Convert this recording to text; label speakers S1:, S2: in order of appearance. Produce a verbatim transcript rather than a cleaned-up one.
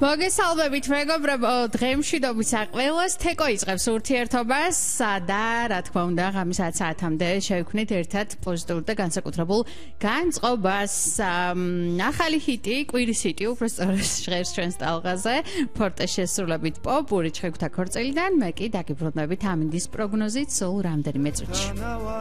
S1: მოგესალმებით მეგობრებო, დღემშვიდობის საყველას თეკო იწყებს ურთიერთობას და რა თქმა უნდა, ღამის ათი საათამდე შევქმნით ერთად პოზიტიურ და განსაკუთრებულ განწყობას. ახალი ჰიტი, კვირის ჰიტი, უბრალოდ ჟღერს ჩვენს ტალღაზე, ფორტეს შესრულებით პოპური ჩხექვთა ქორწილიდან, მე კი დაგიბრუნდებით ამინდის პროგნოზით სულ რამდენიმე წუთში.